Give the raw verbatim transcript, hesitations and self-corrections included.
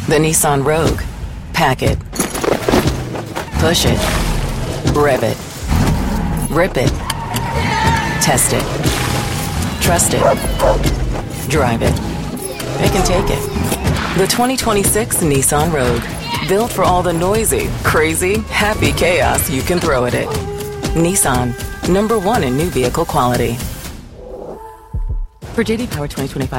The Nissan Rogue. Pack it. Push it. Rev it. Rip it. Test it. Trust it. Drive it. It can take it. The twenty twenty-six Nissan Rogue. Built for all the noisy, crazy, happy chaos you can throw at it. Nissan. Number one in new vehicle quality. For J D Power twenty twenty-five